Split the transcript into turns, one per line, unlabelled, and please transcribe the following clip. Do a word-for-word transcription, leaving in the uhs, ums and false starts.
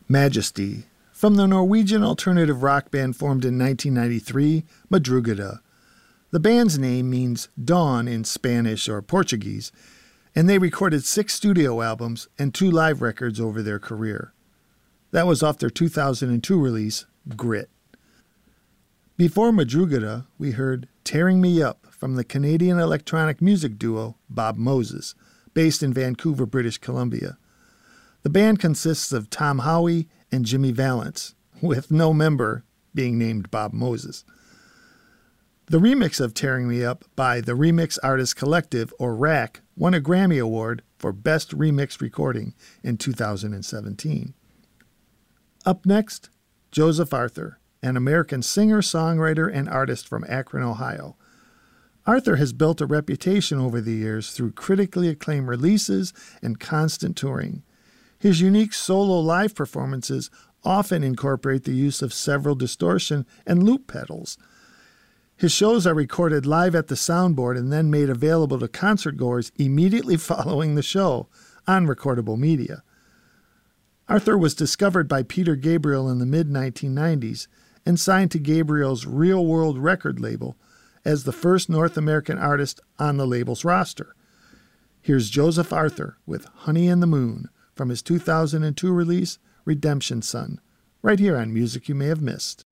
Majesty, from the Norwegian alternative rock band formed in nineteen ninety-three, Madrugada. The band's name means dawn in Spanish or Portuguese, and they recorded six studio albums and two live records over their career. That was off their two thousand two release, Grit. Before Madrugada, we heard Tearing Me Up from the Canadian electronic music duo Bob Moses, based in Vancouver, British Columbia. The band consists of Tom Howie and Jimmy Valance, with no member being named Bob Moses. The remix of Tearing Me Up by the Remix Artist Collective, or R A C, won a Grammy Award for Best Remix Recording in two thousand seventeen. Up next, Joseph Arthur, an American singer, songwriter, and artist from Akron, Ohio. Arthur has built a reputation over the years through critically acclaimed releases and constant touring. His unique solo live performances often incorporate the use of several distortion and loop pedals. His shows are recorded live at the soundboard and then made available to concertgoers immediately following the show on recordable media. Arthur was discovered by Peter Gabriel in the mid nineteen nineties and signed to Gabriel's Real World record label as the first North American artist on the label's roster. Here's Joseph Arthur with Honey in the Moon from his two thousand two release, Redemption Son, right here on Music You May Have Missed.